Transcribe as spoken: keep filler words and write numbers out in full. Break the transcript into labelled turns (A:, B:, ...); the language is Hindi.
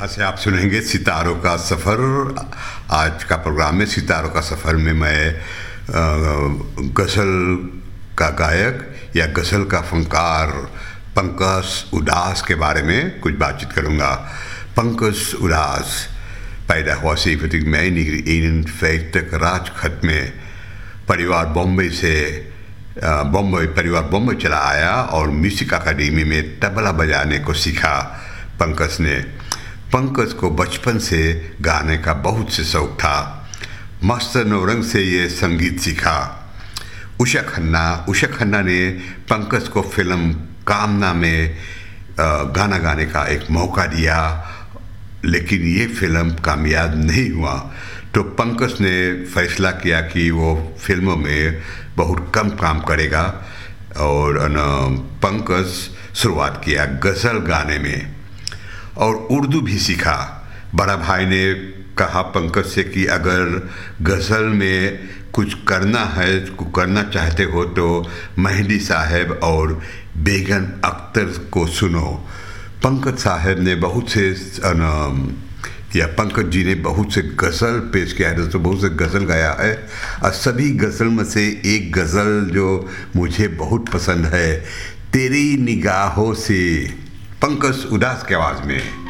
A: यहाँ से आप सुनेंगे सितारों का सफ़र। आज का प्रोग्राम में सितारों का सफ़र में मैं गज़ल का गायक या गज़ल का फनकार पंकज उदास के बारे में कुछ बातचीत करूँगा। पंकज उदास पैदा हुआ सिफतिक में इन फैतक राजखत में परिवार बॉम्बे से बॉम्बे परिवार बॉम्बे चला आया और म्यूजिक अकादमी में तबला बजाने को सीखा। पंकज ने पंकज को बचपन से गाने का बहुत से शौक था। मास्टर नौरंग से ये संगीत सीखा। उषा खन्ना उषा खन्ना ने पंकज को फिल्म कामना में गाना गाने का एक मौका दिया, लेकिन ये फिल्म कामयाब नहीं हुआ। तो पंकज ने फैसला किया कि वो फिल्मों में बहुत कम काम करेगा और पंकज शुरुआत किया गज़ल गाने में और उर्दू भी सीखा। बड़ा भाई ने कहा पंकज से कि अगर गज़ल में कुछ करना है, कुछ करना चाहते हो तो मेहंदी साहब और बेगम अख्तर को सुनो। पंकज साहब ने बहुत से या पंकज जी ने बहुत से गज़ल पेश किया है, तो बहुत से गज़ल गाया है और सभी गज़ल में से एक गज़ल जो मुझे बहुत पसंद है, तेरी निगाहों से, पंकज उदास की आवाज़ में।